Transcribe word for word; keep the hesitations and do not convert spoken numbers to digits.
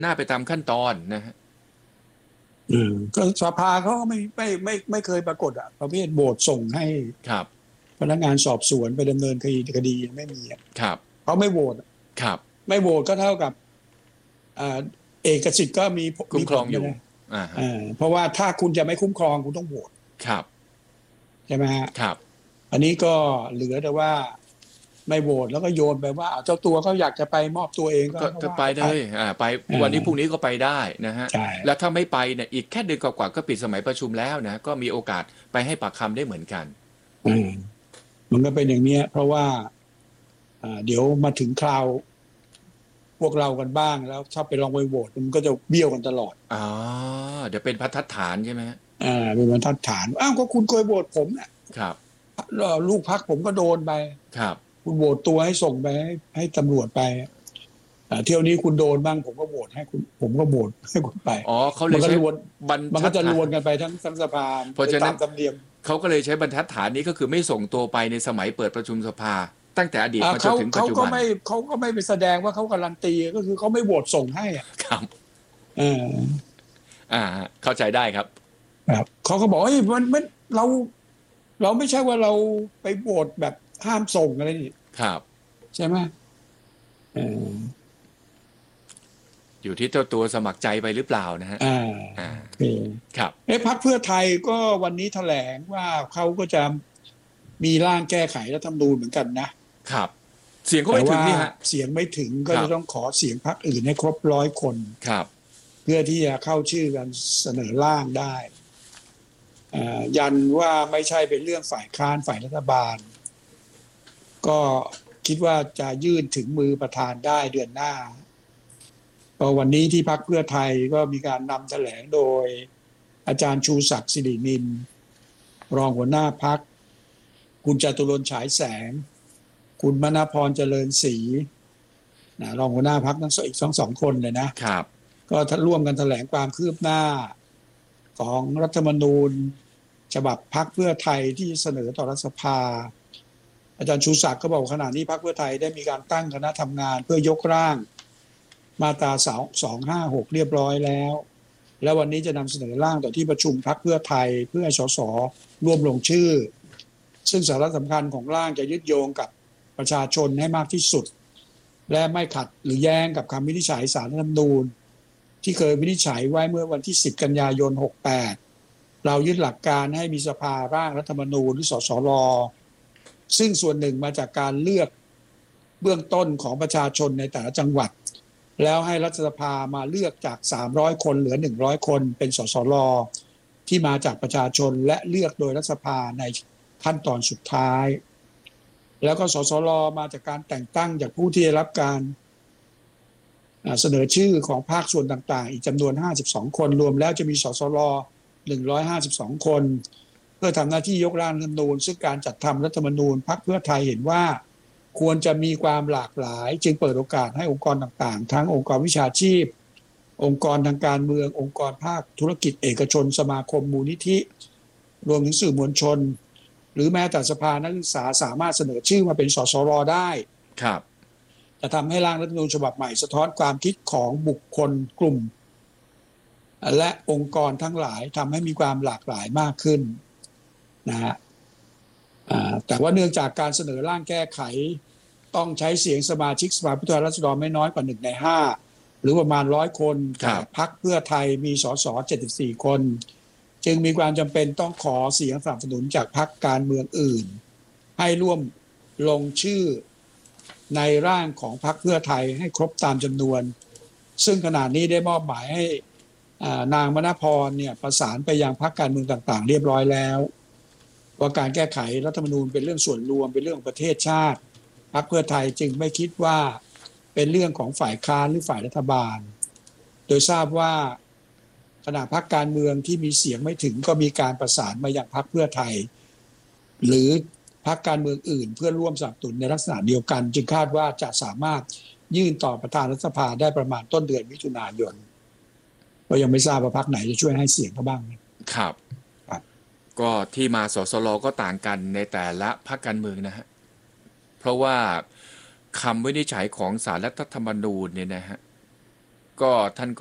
หน้าไปตามขั้นตอนนะฮะอืมก็สภาเขาก็ไม่ไม่ไม่ไม่เคยปรากฏอ่ะประเภทโหวตส่งให้ครับพนักงานสอบสวนไปดำเนินคดีคดีไม่มีอะครับเขาไม่โหวตครับไม่โหวตก็เท่ากับอ่าเอกสิทธิ์ก็มีคุ้มีมครองอยู่ผลนะอ่าฮะอ่าเพราะว่าถ้าคุณจะไม่คุ้มครองคุณต้องโหวตครับใช่ไหมฮะครับอันนี้ก็เหลือแต่ว่าไม่โหวตแล้วก็โยนไปว่าเจ้าตัวเขาอยากจะไปมอบตัวเองก็ก็ให้เขาว่าเขาไปไปเลยอ่าไปอ่วันนี้พรุ่งานี้ก็ไปได้นะฮะใช่แล้วถ้าไม่ไปเนี่ยอีกแค่เดือนกว่าๆก็ปิดสมัยประชุมแล้วนะก็มีโอกาสไปให้ปากคำได้เหมือนกันอ่ามันก็เป็นอย่างเนี้ยเพราะว่าอ่าเดี๋ยวมาถึงคราวพวกเรากันบ้างแล้วถ้าไปลองไปโหวตมันก็จะเบี้ยวกันตลอดอ๋อเดี๋ยวเป็นบรรทัดฐานใช่ไหมฮะอ่าเป็นบรรทัดฐานอ้าวก็คุณเคยโหวตผมน่ะครับลูกพรรคผมก็โดนไปครับคุณโหวตตัวให้ส่งไปให้ให้ตำรวจไปอ่าเที่ยวนี้คุณโดนบ้างผมก็โหวตให้คุณผมก็โหวตให้คุณไปอ๋อเขาเลยใช้มันก็ลวนบรรมันก็จะทัดฐานลวนกันไปทั้งทั้งสภาไปตาเพราะฉะนั้นมธรรมเนียมเขาก็เลยใช้บรรทัดฐานนี้ก็คือไม่ส่งตัวไปในสมัยเปิดประชุมสภาตั้งแต่อดีตอ่าเขามาจนถึงปัจเขาจุบันก็ไม่เขาก็ไม่ไปแสดงว่าเขาการันตีก็คือเขาไม่โหวตส่งให้อ่ะครับเอออ่าเข้าใจได้ครับครับเขาก็บอกเฮ้ยมันมันเราเราไม่ใช่ว่าเราไปโหวตแบบห้ามส่งอะไรนี่ครับใช่ไหมเอออยู่ที่เจ้าตัวสมัครใจไปหรือเปล่านะฮะอ่าอ่าโอเคครับเอ้พรรคเพื่อไทยก็วันนี้แถลงว่าเขาก็จะมีร่างแก้ไขรัฐธรรมนูญเหมือนกันนะครับเสียงก็แต่ว่าไม่ถึงนี่ฮะเสียงไม่ถึงก็ครับจะต้องขอเสียงพรรคอื่นให้ครบร้อยคนครับเพื่อที่จะเข้าชื่อกันเสนอร่างได้อ่ายันว่าไม่ใช่เป็นเรื่องฝ่ายค้านฝ่ายรัฐบาลก็คิดว่าจะยื่นถึงมือประธานได้เดือนหน้าก็วันนี้ที่พรรคเพื่อไทยก็มีการนำแถลงโดยอาจารย์ชูศักดิ์สิรินินรองหัวหน้าพรรคคุณจตุรนต์ฉายแสงคุณมณพรเจริญศรีนะรองหัวหน้าพรรคทั้งสองอีกสองสองคนเลยนะครับก็ร่วมกันแถลงความคืบหน้าของรัฐธรรมนูญฉบับพรรคเพื่อไทยที่เสนอต่อรัฐสภาอาจารย์ชูศักดิ์ก็บอกขณะนี้พรรคเพื่อไทยได้มีการตั้งคณะทำงานเพื่อยกร่างมาตราสองห้าหกเรียบร้อยแล้วและวันนี้จะนำเสนอร่างต่อที่ประชุมพรรคเพื่อไทยเพื่อให้สสร่วมลงชื่อซึ่งสาระสำคัญของร่างจะยึดโยงกับประชาชนให้มากที่สุดและไม่ขัดหรือแย้งกับคำวินิจฉัยศาลรัฐธรรมนูญที่เคยวินิจฉัยไว้เมื่อวันที่สิบกันยายนหกแปดเรายึดหลักการให้มีสภาร่างรัฐธรรมนูญหรือสสรซึ่งส่วนหนึ่งมาจากการเลือกเบื้องต้นของประชาชนในแต่ละจังหวัดแล้วให้รัฐสภามาเลือกจากสามร้อยคนเหลือหนึ่งร้อยคนเป็นสสรที่มาจากประชาชนและเลือกโดยรัฐสภาในขั้นตอนสุดท้ายแล้วก็สสรมาจากการแต่งตั้งจากผู้ที่ได้รับการเสนอชื่อของภาคส่วนต่างๆอีกจำนวนห้าสิบสองคนรวมแล้วจะมีสสรหนึ่งร้อยห้าสิบสองคนเพื่อทำหน้าที่ยกร่างรัฐธรรมนูญซึ่งการจัดทำรัฐธรรมนูญพรรคเพื่อไทยเห็นว่าควรจะมีความหลากหลายจึงเปิดโอกาสให้องค์กรต่างๆทั้งองค์กรวิชาชีพองค์กรทางการเมืององค์กรภาคธุรกิจเอกชนสมาคมมูลนิธิรวมถึงสื่อมวลชนหรือแม้แต่สภานักศึกษาสามารถเสนอชื่อมาเป็นสสรได้ครับจะทำให้ร่างรัฐธรรมนูญฉบับใหม่สะท้อนความคิดของบุคคลกลุ่มและองค์กรทั้งหลายทำให้มีความหลากหลายมากขึ้นนะฮะแต่ว่าเนื่องจากการเสนอร่างแก้ไขต้องใช้เสียงสมาชิกสภาผู้แทนราษฎรไม่น้อยกว่าหนึ่งในห้าหรือประมาณร้อยคนแต่พรรคเพื่อไทยมีสสเจ็ดสิบสี่คนจึงมีความจำเป็นต้องขอเสียงสนับสนุนจากพรรคการเมืองอื่นให้ร่วมลงชื่อในร่างของพรรคเพื่อไทยให้ครบตามจำนวนซึ่งขณะนี้ได้มอบหมายให้นางมณพรเนี่ยประสานไปยังพรรคการเมืองต่างๆเรียบร้อยแล้วว่าการแก้ไขรัฐธรรมนูญเป็นเรื่องส่วนรวมเป็นเรื่องประเทศชาติพรรคเพื่อไทยจึงไม่คิดว่าเป็นเรื่องของฝ่ายค้านหรือฝ่ายรัฐบาลโดยทราบว่าขณะพรรคการเมืองที่มีเสียงไม่ถึงก็มีการประสานมายังพรรคเพื่อไทยหรือพรรคการเมืองอื่นเพื่อร่วมสนับสนุนในลักษณะเดียวกันจึงคาดว่าจะสามารถยื่นต่อประธานรัฐสภาได้ประมาณต้นเดือนมิถุนายนก็ยังไม่ทราบว่าพรรคไหนจะช่วยให้เสียงเขาบ้างครับก็ที่มาสสรก็ต่างกันในแต่ละพรรคการเมืองนะฮะเพราะว่าคำวินิจฉัยของศาลรัฐธรรมนูญเนี่ยนะฮะก็ท่าน